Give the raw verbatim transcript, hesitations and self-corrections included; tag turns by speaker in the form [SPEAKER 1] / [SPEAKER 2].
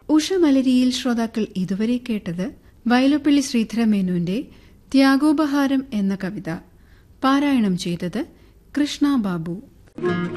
[SPEAKER 1] ഉഷമലരിയിൽ ശ്രോതാക്കൾ ഇതുവരെ കേട്ടത് വയലപ്പള്ളി ശ്രീധരമേനോന്റെ ത്യാഗോപഹാരം എന്ന കവിത. പാരായണം ചെയ്തത് കൃഷ്ണ ബാബു.